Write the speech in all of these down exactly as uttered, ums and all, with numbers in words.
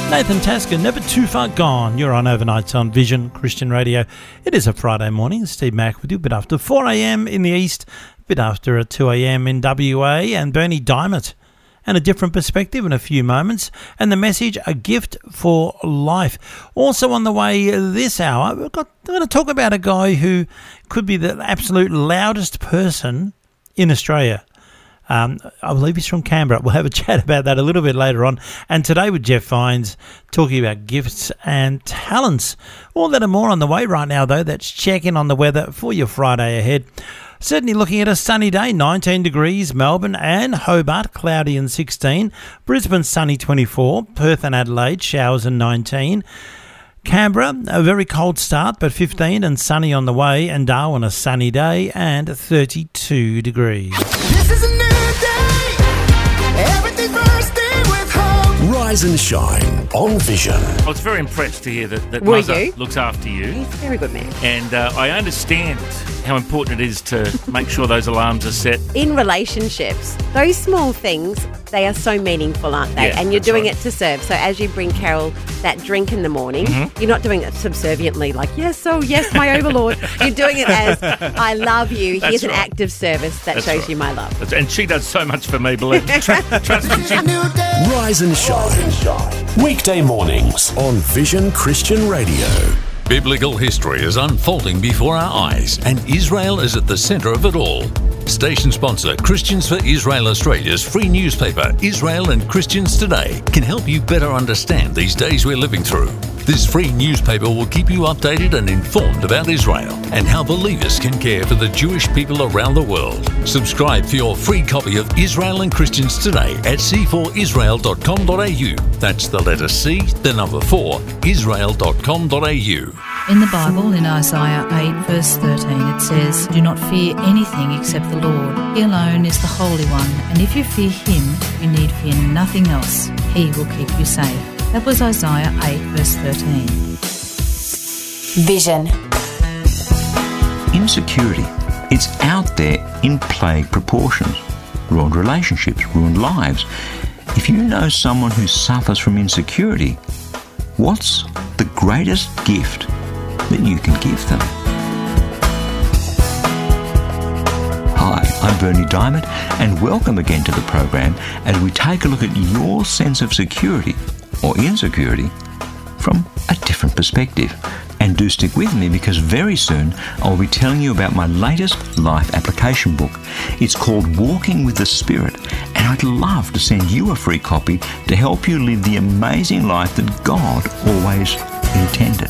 Nathan Tasker, Never Too Far Gone. You're on Overnights on Vision Christian Radio. It is a Friday morning. Steve Mack with you, a bit after four a.m. in the east, a bit after two a.m. in W A, and Bernie Diamond. And a different perspective in a few moments. And the message, a gift for life. Also on the way this hour, we've got, we're going to talk about a guy who could be the absolute loudest person in Australia. Um, I believe he's from Canberra. We'll have a chat about that a little bit later on. And today with Jeff Vines, talking about gifts and talents. All that and more on the way right now, though. That's checking on the weather for your Friday ahead. Certainly looking at a sunny day, nineteen degrees, Melbourne and Hobart, cloudy and sixteen. Brisbane, sunny, twenty-four. Perth and Adelaide, showers and nineteen. Canberra, a very cold start, but fifteen and sunny on the way. And Darwin, a sunny day and thirty-two degrees. This is a new day. Everything bursting with hope. Rise and shine on Vision. I was very impressed to hear that, that Were Muzza you? looks after you. He's a very good man. And uh, I understand how important it is to make sure those alarms are set. In relationships, those small things, they are so meaningful, aren't they? Yeah, and you're that's doing right. it to serve. So as you bring Carol that drink in the morning, Mm-hmm. you're not doing it subserviently like, yes, oh, yes, my overlord. You're doing it as, I love you. That's Here's an right. act of service that That's shows right. you my love. That's- And she does so much for me, believe me. Trust me. This is a new day. Rise and shine. Weekday mornings on Vision Christian Radio. Biblical history is unfolding before our eyes, and Israel is at the centre of it all. Station sponsor Christians for Israel Australia's free newspaper, Israel and Christians Today, can help you better understand these days we're living through. This free newspaper will keep you updated and informed about Israel and how believers can care for the Jewish people around the world. Subscribe for your free copy of Israel and Christians Today at c four israel dot com dot a u. That's the letter C, the number four, israel dot com dot a u. In the Bible, in Isaiah eight verse thirteen, it says, "Do not fear anything except the Lord. He alone is the Holy One, and if you fear Him, you need fear nothing else. He will keep you safe." That was Isaiah eight verse thirteen. Vision. Insecurity. It's out there in plague proportions. Ruined relationships, ruined lives. If you know someone who suffers from insecurity, what's the greatest gift that you can give them? Hi, I'm Bernie Diamond, and welcome again to the program as we take a look at your sense of security or insecurity from a different perspective. And do stick with me, because very soon I'll be telling you about my latest life application book. It's called Walking with the Spirit, and I'd love to send you a free copy to help you live the amazing life that God always intended.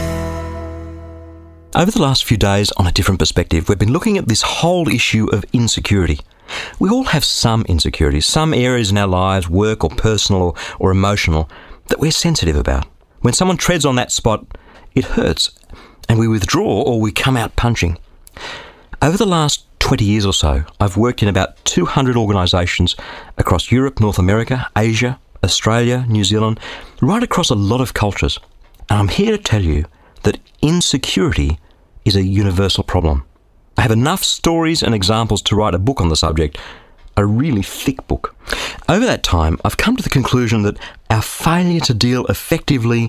Over the last few days, on A Different Perspective, we've been looking at this whole issue of insecurity. We all have some insecurities, some areas in our lives, work or personal or, or emotional, that we're sensitive about. When someone treads on that spot, it hurts, and we withdraw or we come out punching. Over the last twenty years or so, I've worked in about two hundred organisations across Europe, North America, Asia, Australia, New Zealand, right across a lot of cultures. And I'm here to tell you that insecurity is a universal problem. I have enough stories and examples to write a book on the subject, a really thick book. Over that time, I've come to the conclusion that our failure to deal effectively